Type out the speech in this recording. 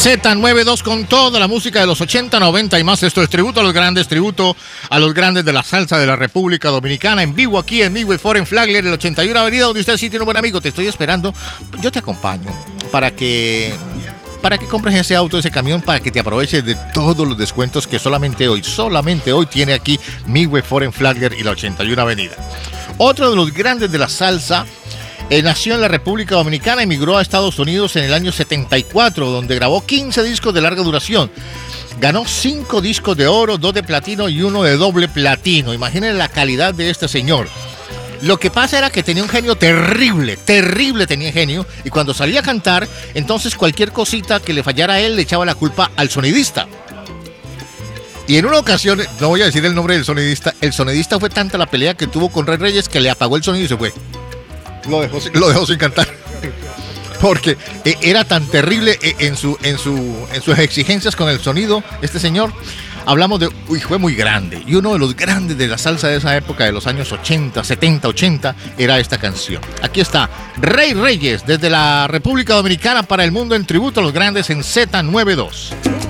Z92 con toda la música de los 80, 90 y más. Esto es tributo a los grandes de la salsa de la República Dominicana. En vivo aquí en Midway Foreign Flagler, el 81 Avenida, donde usted sí tiene un buen amigo. Te estoy esperando. Yo te acompaño para que compres ese auto, ese camión, para que te aproveches de todos los descuentos que solamente hoy tiene aquí Midway Foreign Flagler y la 81 Avenida. Otro de los grandes de la salsa. Nació en la República Dominicana, emigró a Estados Unidos en el año 74, donde grabó 15 discos de larga duración. Ganó 5 discos de oro, 2 de platino y 1 de doble platino. Imaginen la calidad de este señor. Lo que pasa era que tenía un genio terrible tenía genio. Y cuando salía a cantar, entonces cualquier cosita que le fallara a él le echaba la culpa al sonidista. Y en una ocasión, no voy a decir el nombre del sonidista, el sonidista fue tanta la pelea que tuvo con Rey Reyes que le apagó el sonido y se fue. Lo dejó sin cantar. Porque era tan terrible en sus exigencias con el sonido, este señor. Hablamos de, fue muy grande. Y uno de los grandes de la salsa de esa época, de los años 80, 70, 80, era esta canción. Aquí está Rey Reyes, desde la República Dominicana para el mundo, en tributo a los grandes en Z92.